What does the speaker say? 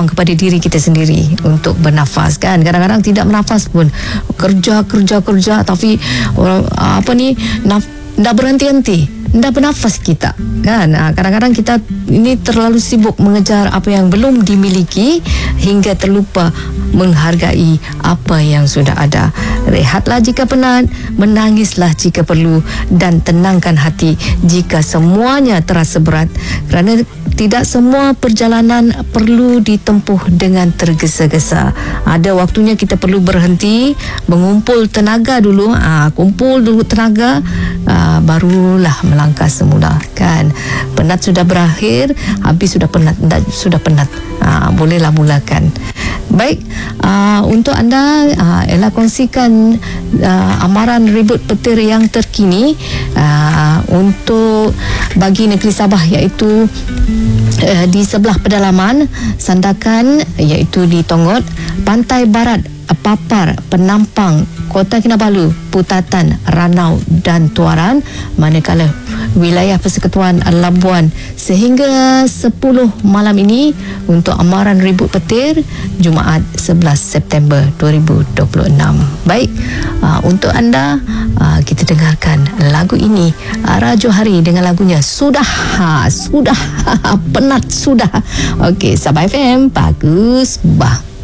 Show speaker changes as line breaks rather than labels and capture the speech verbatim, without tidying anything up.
ruang kepada diri kita sendiri untuk bernafas kan. Kadang-kadang tidak bernafas pun, kerja kerja kerja tapi orang apa ni naf, dah berhenti-henti, dah bernafas kita kan. Kadang-kadang kita ini terlalu sibuk mengejar apa yang belum dimiliki hingga terlupa menghargai apa yang sudah ada. Rehatlah jika penat, menangislah jika perlu, dan tenangkan hati jika semuanya terasa berat, kerana tidak semua perjalanan perlu ditempuh dengan tergesa-gesa. Ada waktunya kita perlu berhenti, mengumpul tenaga dulu, aa, kumpul dulu tenaga, aa, barulah melangkah semula kan. Penat sudah berakhir, habis sudah penat, sudah penat, aa, bolehlah mulakan. Baik, uh, untuk anda, uh, Ella kongsikan uh, amaran ribut petir yang terkini uh, untuk bagi negeri Sabah, iaitu uh, di sebelah pedalaman Sandakan, iaitu di Tongot, Pantai Barat, Papar, Penampang, Kota Kinabalu, Putatan, Ranau dan Tuaran, manakala wilayah Persekutuan Labuan sehingga sepuluh malam ini untuk amaran ribut petir Jumaat sebelas September dua ribu dua puluh enam. Baik, uh, untuk anda uh, kita dengarkan lagu ini, Ara Johari dengan lagunya Sudah. Ha, sudah penat sudah. Okey, Sabah F M bagus bah.